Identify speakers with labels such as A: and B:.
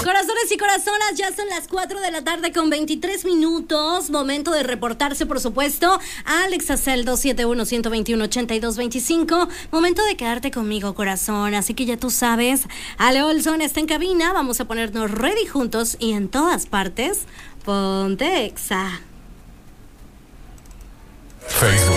A: Corazones y corazonas, ya son las 4 de la tarde con 23 minutos. Momento de reportarse, por supuesto. Alex Acel 271-121-8225. Momento de quedarte conmigo, corazón. Así que ya tú sabes, Ale Olson está en cabina. Vamos a ponernos ready juntos y en todas partes. Ponte Exa.
B: Facebook.